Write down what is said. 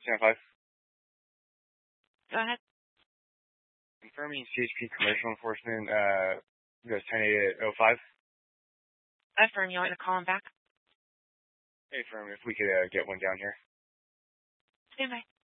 Stand 5. Go ahead. Confirming CHP commercial enforcement, US 10805. Affirm, you want me to call him back? Hey, firm, if we could get one down here. Stand by.